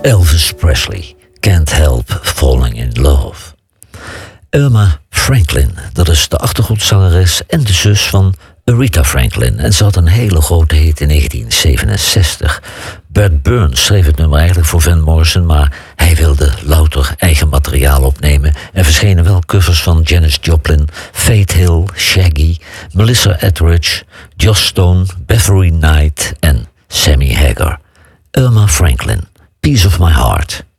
Elvis Presley, Can't Help Falling in Love. Irma Franklin, dat is de achtergrondzangeres en de zus van Aretha Franklin. En ze had een hele grote hit in 1967. Bert Burns schreef het nummer eigenlijk voor Van Morrison, maar hij wilde louter eigen materiaal opnemen. Er verschenen wel covers van Janis Joplin, Faith Hill, Shaggy, Melissa Etheridge, Joss Stone, Bethany Knight en Sammy Hagar. Irma Franklin, Piece of My Heart.